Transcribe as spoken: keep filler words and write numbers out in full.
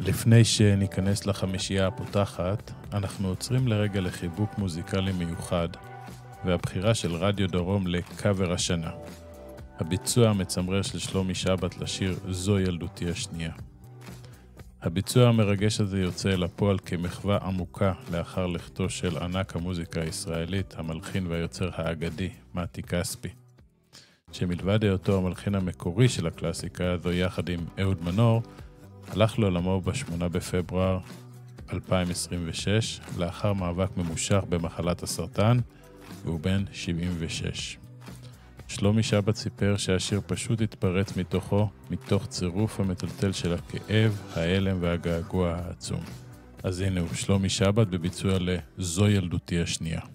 לפני שניכנס לחמישייה הפותחת, אנחנו עוצרים לרגע לחיבוק מוזיקלי מיוחד, והבחירה של רדיו דרום לקאבר השנה. הביצוע המצמרר של שלומי שבת לשיר "זו ילדותי השנייה". הביצוע המרגש הזה יוצא אל הפועל כמחווה עמוקה לאחר לכתו של ענק המוזיקה הישראלית, המלחין והיוצר האגדי, מתי כספי. שמלבד היותו המלחין המקורי של הקלאסיקה הזו יחד עם אהוד מנור, הלך לעולמו בשמונה בפברואר אלפיים עשרים ושש, לאחר מאבק ממושך במחלת הסרטן, והוא בן שבעים ושש. שלומי שבת סיפר שהשיר פשוט התפרץ מתוכו, מתוך צירוף המטלטל של הכאב, האלם והגעגוע העצום. אז הנה הוא, שלומי שבת בביצוע ל"זו ילדותי השנייה".